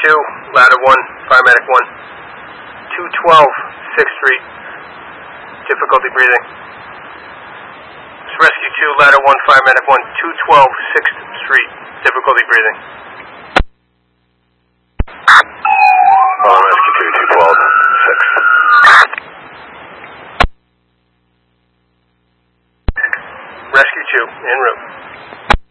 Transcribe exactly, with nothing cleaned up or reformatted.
two, ladder one, paramedic one, two twelve sixth Street, difficulty breathing. It's rescue two, ladder one, paramedic one, two twelve sixth Street, difficulty breathing. On rescue two, two twelve sixth. Rescue two, en route.